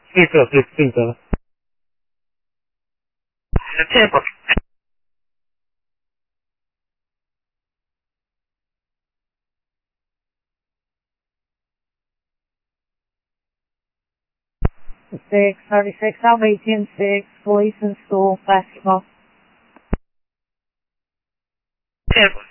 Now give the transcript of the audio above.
Speaker. The table. 636, Almatian 6, Police and School, Basketball. Table.